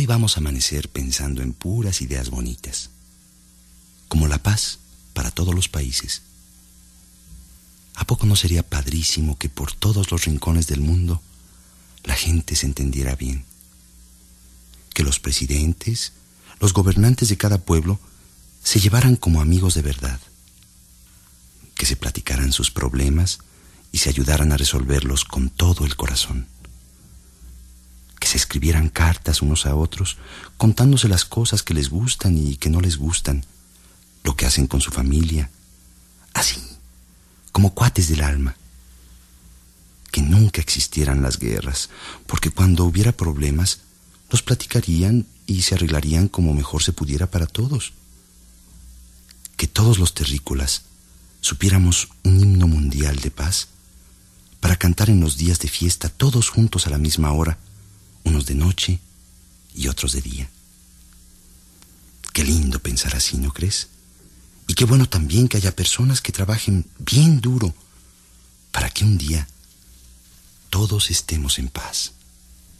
hoy vamos a amanecer pensando en puras ideas bonitas, como la paz para todos los países. ¿A poco no sería padrísimo que por todos los rincones del mundo la gente se entendiera bien? Que los presidentes, los gobernantes de cada pueblo se llevaran como amigos de verdad, que se platicaran sus problemas y se ayudaran a resolverlos con todo el corazón, que se escribieran cartas unos a otros contándose las cosas que les gustan y que no les gustan, lo que hacen con su familia, así, como cuates del alma. Que nunca existieran las guerras, porque cuando hubiera problemas, los platicarían y se arreglarían como mejor se pudiera para todos. Que todos los terrícolas supiéramos un himno mundial de paz para cantar en los días de fiesta todos juntos a la misma hora, unos de noche y otros de día. Qué lindo pensar así, ¿no crees? Y qué bueno también que haya personas que trabajen bien duro para que un día todos estemos en paz.